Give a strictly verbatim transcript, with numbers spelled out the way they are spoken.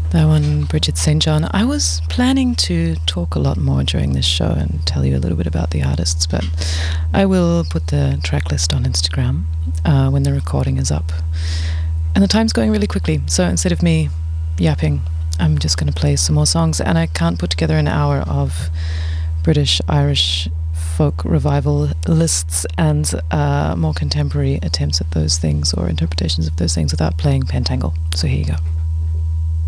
That one, Bridget Saint John. I was planning to talk a lot more during this show and tell you a little bit about the artists, but I will put the track list on Instagram uh, when the recording is up. And the time's going really quickly, so instead of me yapping, I'm just going to play some more songs, and I can't put together an hour of British, Irish folk revival lists and uh, more contemporary attempts at those things or interpretations of those things without playing Pentangle. So here you go.